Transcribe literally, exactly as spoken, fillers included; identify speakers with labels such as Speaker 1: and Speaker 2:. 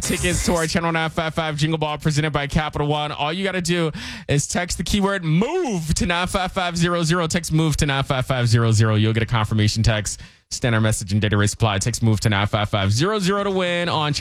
Speaker 1: tickets to our Channel nine five five Jingle Ball presented by Capital One. All you got to do is text the keyword MOVE to nine five five zero zero. Text MOVE to nine five five zero zero. You'll get a confirmation text. Standard message and data rate supply. Text MOVE to nine five five zero zero to win on